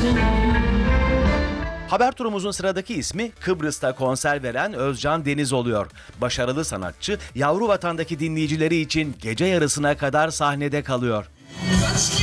Haber turumuzun sıradaki ismi Kıbrıs'ta konser veren Özcan Deniz oluyor. Başarılı sanatçı yavru vatandaki dinleyicileri için gece yarısına kadar sahnede kalıyor.